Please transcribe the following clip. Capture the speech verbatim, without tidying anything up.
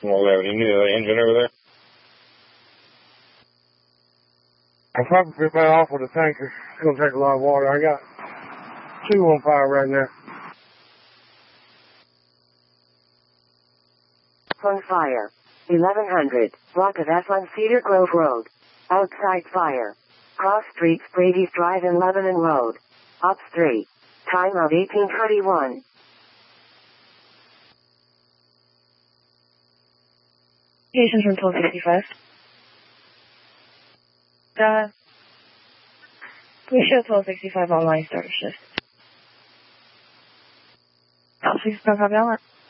Well, we have any new engine over there? I'll probably be better off with a tanker. It's going to take a lot of water. I got two on fire right now. On fire. eleven hundred, block of S one Cedar Grove Road. Outside fire. Cross Streets, Brady's Drive and Lebanon Road. Ops three. Time of eighteen twenty-one. Location from twelve sixty-five. Uh, we show twelve sixty-five online, start a shift. twelve sixty-five, copy all that.